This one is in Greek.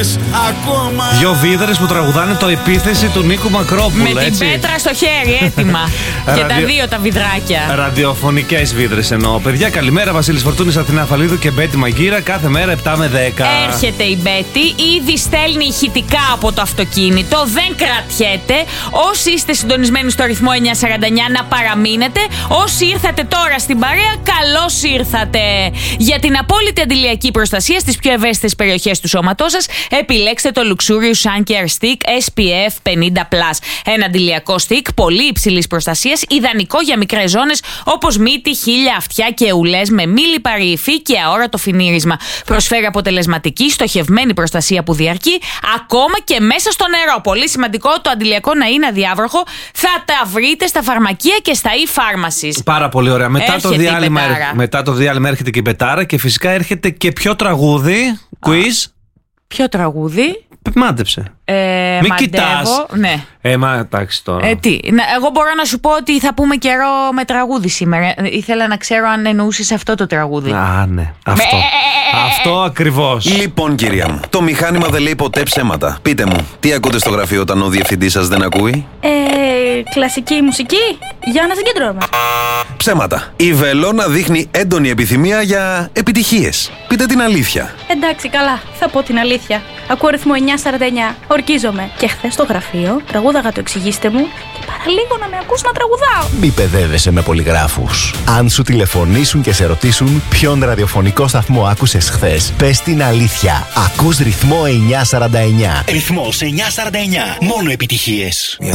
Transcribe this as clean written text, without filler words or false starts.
Δυο βίδρες που τραγουδάνε το επίθεση του Νίκου Μακρόπουλου. Με την πέτρα στο χέρι, έτοιμα. Και τα δύο τα βιδράκια. Ραδιοφωνικές βίδρες εννοώ. Παιδιά, καλημέρα. Βασίλης Φορτούνης, Αθηνά Φαλίδου και Μπέτη Μαγκύρα. Κάθε μέρα 7 με 10. Έρχεται η Μπέτη, ήδη στέλνει ηχητικά από το αυτοκίνητο. Δεν κρατιέται. Όσοι είστε συντονισμένοι στο ρυθμό 949, να παραμείνετε. Όσοι ήρθατε τώρα στην παρέα, καλώς ήρθατε. Για την απόλυτη αντιλιακή προστασία στις πιο ευαίσθητες περιοχές του σώματός σας, επιλέξτε το Luxurious Sun Care Stick SPF 50+. Ένα αντιλιακό stick πολύ υψηλής προστασίας, ιδανικό για μικρές ζώνες όπως μύτη, χείλια, αυτιά και ουλές, με μη λιπαρή υφή και αόρατο φινίρισμα. Προσφέρει αποτελεσματική, στοχευμένη προστασία που διαρκεί ακόμα και μέσα στο νερό. Πολύ σημαντικό το αντιλιακό να είναι αδιάβροχο. Θα τα βρείτε στα φαρμακεία και στα e-pharmacies. Πάρα πολύ ωραία. Μετά το διάλειμμα έρχεται και η πετάρα και φυσικά έρχεται και ποιο τραγούδι. Quiz. Ποιο τραγούδι? Μάντεψε. Μην κοιτάς. Ναι. Μα εντάξει τώρα. Εγώ μπορώ να σου πω ότι θα πούμε καιρό με τραγούδι σήμερα. Ήθελα να ξέρω αν εννοούσες αυτό το τραγούδι. Α, ναι. Αυτό ακριβώς. Λοιπόν, κυρία μου, το μηχάνημα δεν λέει ποτέ ψέματα. Πείτε μου, τι ακούτε στο γραφείο όταν ο διευθυντής σας δεν ακούει? Κλασική μουσική για να συγκεντρώμε. Ψέματα. Η Βελόνα δείχνει έντονη επιθυμία για επιτυχίες. Πείτε την αλήθεια. Εντάξει, καλά, θα πω την αλήθεια. Ακούω ρυθμό 949. Ορκίζομαι. Και χθες στο γραφείο τραγούδαγα το εξηγήστε μου και παραλίγο να με ακούς να τραγουδάω. Μη παιδεύεσαι με πολυγράφους. Αν σου τηλεφωνήσουν και σε ρωτήσουν ποιον ραδιοφωνικό σταθμό άκουσες χθες, πες την αλήθεια. Ακούς ρυθμό 949. Ρυθμός 949. Μόνο επιτυχίες.